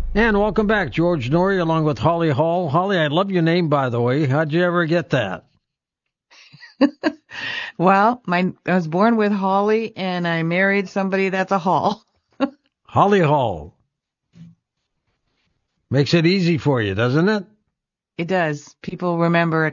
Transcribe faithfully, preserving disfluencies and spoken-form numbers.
And welcome back, George Norrie, along with Holly Hall. Holly, I love your name, by the way. How'd you ever get that? Well, my I was born with Holly, and I married somebody that's a Hall. Holly Hall. Makes it easy for you, doesn't it? It does. People remember